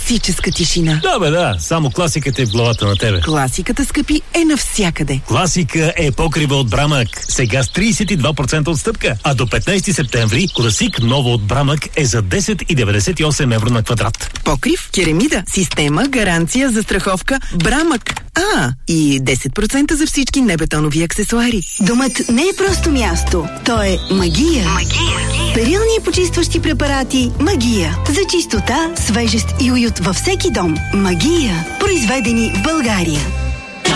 класическа тишина. Да, бе, да. Само класиката е в главата на тебе. Класиката, скъпи, е навсякъде. Класика е покрива от Брамък. Сега с 32% отстъпка. А до 15 септември класик ново от Брамък е за 10,98 евро на квадрат. Покрив, керамида, система, гаранция, застраховка, Брамък. И 10% за всички небетонови аксесуари. Домът не е просто място. То е магия. Перилни и почистващи препарати Магия. За чистота, свежест и уют във всеки дом. Магия. Произведени в България.